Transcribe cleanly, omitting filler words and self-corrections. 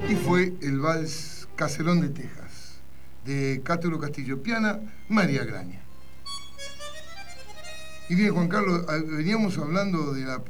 y fue el vals Caserón de Texas, de Cátulo Castillo Piana, María Graña. Y bien, Juan Carlos, veníamos hablando de la